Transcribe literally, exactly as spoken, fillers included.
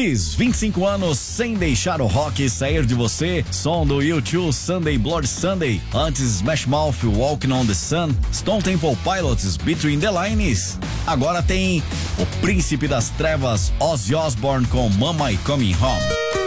Kiss, vinte e cinco anos sem deixar o rock sair de você. Som do U dois, Sunday Bloody Sunday. Antes, Smash Mouth, Walking on the Sun. Stone Temple Pilots, Between the Lines. Agora tem o Príncipe das Trevas, Ozzy Osbourne com Mama I Coming Home.